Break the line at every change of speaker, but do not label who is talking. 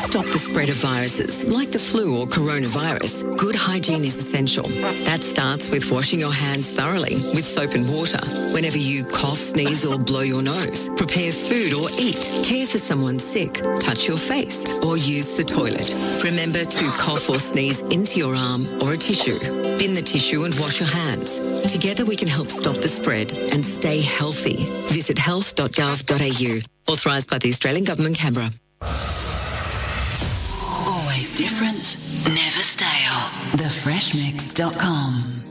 stop the spread of viruses, like the flu or coronavirus, good hygiene is essential. That starts with washing your hands thoroughly with soap and water. Whenever you cough, sneeze or blow your nose, prepare food or eat, care for someone sick, touch your face or use the toilet. Remember to cough or sneeze into your arm or a tissue. Bin the tissue and wash your hands. Together we can help stop the spread and stay healthy. Visit health.gov.au. Authorised by the Australian Government, Canberra.
Always different, never stale. Thefreshmix.com